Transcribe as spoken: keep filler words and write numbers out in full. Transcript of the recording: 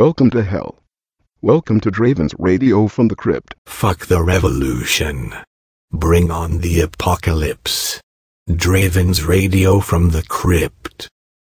Welcome to hell. Welcome to Draven's Radio from the Crypt. Fuck the revolution. Bring on the apocalypse. Draven's Radio from the Crypt.